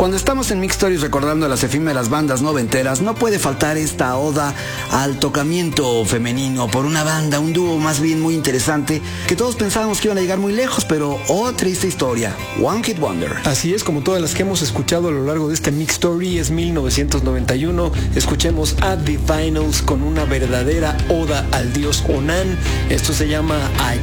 Cuando estamos en Mix Stories recordando las efímeras bandas noventeras, no puede faltar esta oda al tocamiento femenino por una banda, un dúo más bien muy interesante, que todos pensábamos que iban a llegar muy lejos, pero triste historia, One Hit Wonder. Así es, como todas las que hemos escuchado a lo largo de este Mix Story, es 1991. Escuchemos a The Vinyls con una verdadera oda al dios Onan. Esto se llama I